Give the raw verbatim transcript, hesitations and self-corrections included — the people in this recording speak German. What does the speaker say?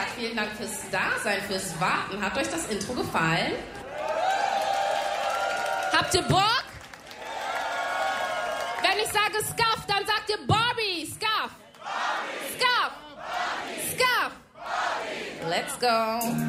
gesagt, vielen Dank fürs Dasein, fürs Warten. Hat euch das Intro gefallen? Habt ihr Bock? Wenn ich sage Scuff, dann sagt ihr Barbie. Scuff. Scuff. Scuff. Let's go.